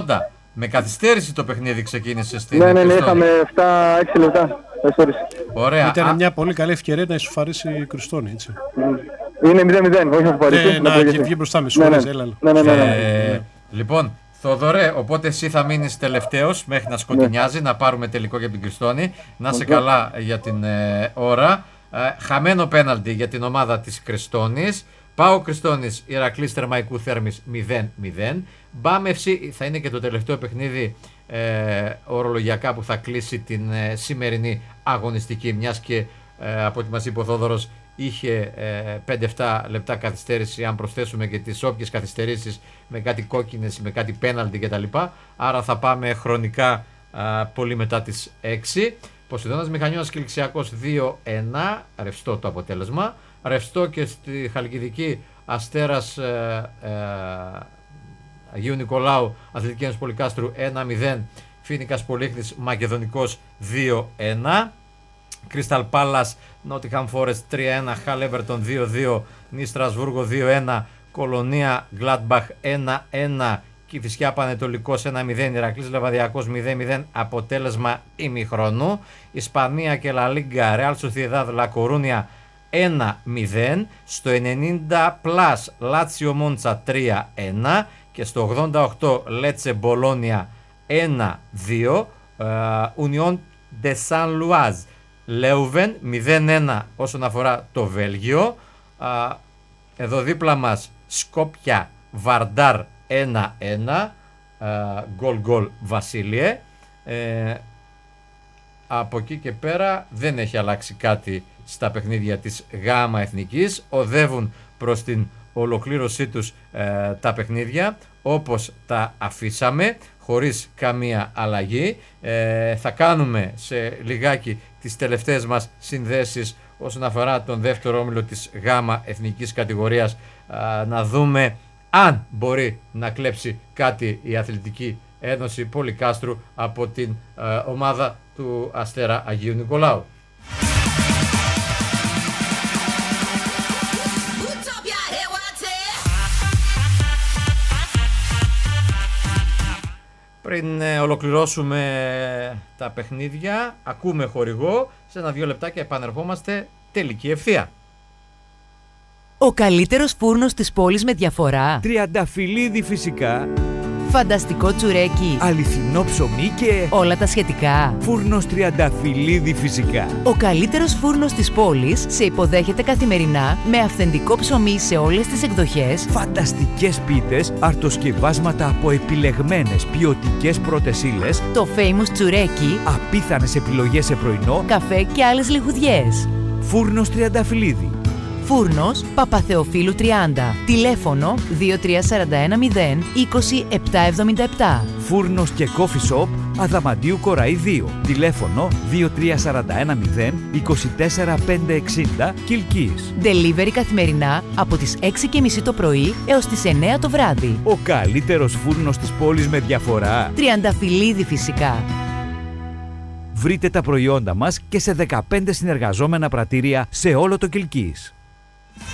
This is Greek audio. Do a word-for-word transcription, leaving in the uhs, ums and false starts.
ογδόντα. Με καθυστέρηση το παιχνίδι ξεκίνησε στην. Ναι, ναι, ναι, είχαμε επτά έξι λεπτά. Ωραία. Ήταν Α... μια πολύ καλή ευκαιρία να ισοφαρίσει η Κριστόνη, έτσι. Είναι μηδέν μηδέν, όχι να ισοφαρίσει. Ναι, να βγει μπροστά με συγχωρείς, έλα. Ναι, ναι, ναι, ναι. Λοιπόν, Θοδωρέ, οπότε εσύ θα μείνεις τελευταίος μέχρι να σκοτεινιάζει, να πάρουμε τελικό για την Κριστόνη. Να είσαι καλά για την ε, ώρα. Ε, χαμένο πέναλτι για την ομάδα της Κριστόνης. Πάω Κριστόνης, Ηρακλής Θερμαϊκού Θέρμης μηδέν μηδέν. Μπαμ εφ σι θα είναι και το τελευταίο παιχνίδι ε, ορολογιακά που θα κλείσει την ε, σημερινή αγωνιστική, μιας και ε, από ό,τι μας είπε ο Θόδωρος είχε ε, πέντε επτά λεπτά καθυστέρηση, αν προσθέσουμε και τις όποιες καθυστερήσεις με κάτι κόκκινες, με κάτι πέναλτι κτλ. Άρα θα πάμε χρονικά α, πολύ μετά τις έξι. Ποσειδώνας Μηχανιώνας και Ληξιακός δύο ένα, ρευστό το αποτέλεσμα. Ρευστό και στη Χαλκιδική Αστέρας ε, ε, Αγίου Νικολάου Αθλητική Ένωση Πολυκάστρου ένα μηδέν, Φοίνικας Πολύχνης Μακεδονικός δύο ένα, Crystal Palace Nottingham Forest τρία ένα, Hull Everton δύο δύο, Νις Στρασβούργο δύο ένα, Κολονία Gladbach ένα ένα, Κηφισιά Πανετολικός ένα μηδέν, Ηρακλής Λεβαδιακός μηδέν μηδέν, αποτέλεσμα ημιχρονού. Ισπανία και La Liga, Real Sociedad La Coruña ένα μηδέν, στο ενενήντα πλας Λάτσιο Μόντσα τρία ένα και στο ογδόντα οκτώ Λέτσε Μπολόνια ένα δύο, Union de Saint-Louis Leuven μηδέν ένα όσον αφορά το Βέλγιο. Εδώ δίπλα μας Σκόπια Βαρντάρ ένα ένα, γκολ γκολ Βασίλειε. ε, από εκεί και πέρα δεν έχει αλλάξει κάτι στα παιχνίδια της Γάμα Εθνικής. Οδεύουν προς την ολοκλήρωσή τους ε, τα παιχνίδια όπως τα αφήσαμε, χωρίς καμία αλλαγή. ε, θα κάνουμε σε λιγάκι τις τελευταίες μας συνδέσεις όσον αφορά τον δεύτερο όμιλο της Γάμα Εθνικής κατηγορίας, ε, να δούμε αν μπορεί να κλέψει κάτι η Αθλητική Ένωση Πολυκάστρου από την ε, ομάδα του Αστέρα Αγίου Νικολάου. Πριν ε, ολοκληρώσουμε τα παιχνίδια, ακούμε χορηγό, σε ένα δύο λεπτάκια επανερχόμαστε τελική ευθεία. Ο καλύτερος φούρνος της πόλης με διαφορά. Τριανταφυλλίδι φυσικά. Φανταστικό τσουρέκι. Αληθινό ψωμί και όλα τα σχετικά. Φούρνος Τριανταφυλλίδι φυσικά. Ο καλύτερος φούρνος της πόλης σε υποδέχεται καθημερινά με αυθεντικό ψωμί σε όλες τις εκδοχές. Φανταστικές πίτες, αρτοσκευάσματα από επιλεγμένες ποιοτικές πρώτες ύλες. Το famous τσουρέκι. Απίθανες επιλογές σε πρωινό, καφέ και άλλες λιχουδιές. Φούρνος Τριανταφυλλίδι. Φούρνος Παπαθεοφίλου τριάντα. Τηλέφωνο δύο τρία τέσσερα ένα μηδέν είκοσι επτά εβδομήντα επτά. Φούρνος και coffee shop Αδαμαντίου Κοραή δύο. Τηλέφωνο δύο τρία τέσσερα ένα μηδέν είκοσι τέσσερα πεντακόσια εξήντα Κιλκής. Delivery καθημερινά από τις έξι και μισή το πρωί έως τις εννέα το βράδυ. Ο καλύτερος φούρνος της πόλης με διαφορά. Τριανταφυλλίδι φυσικά. Βρείτε τα προϊόντα μας και σε δεκαπέντε συνεργαζόμενα πρατήρια σε όλο το Κιλκής.